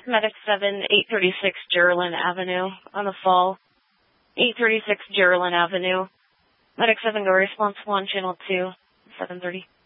Medic 7, 836 Gerlin Avenue on the fall. 836 Gerlin Avenue. Medic 7, go response 1, channel 2, 730.